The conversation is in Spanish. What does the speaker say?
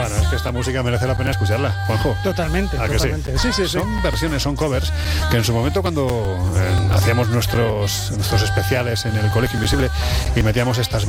Bueno, es que esta música merece la pena escucharla, Juanjo. Totalmente, totalmente. Sí, sí, sí. Son versiones, son covers, que en su momento cuando hacíamos nuestros especiales en el Colegio Invisible y metíamos estas